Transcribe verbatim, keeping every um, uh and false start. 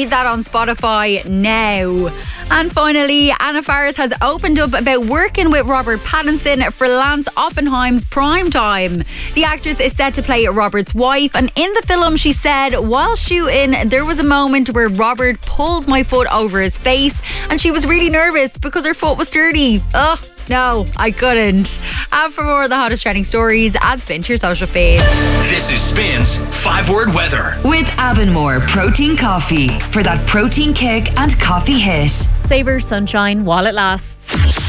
that on Spotify now. And finally, Anna Faris has opened up about working with Robert Pattinson for Lance Oppenheim's Primetime. The actress is set to play Robert's wife, and in the film she said, while shooting, there was a moment where Robert pulled my foot over his face and she was really nervous because her foot was dirty. Ugh. No, I couldn't. And for more of the hottest trending stories, add Spin to your social feed. This is Spin's five-word weather. With Avonmore Protein Coffee for that protein kick and coffee hit. Savour sunshine while it lasts.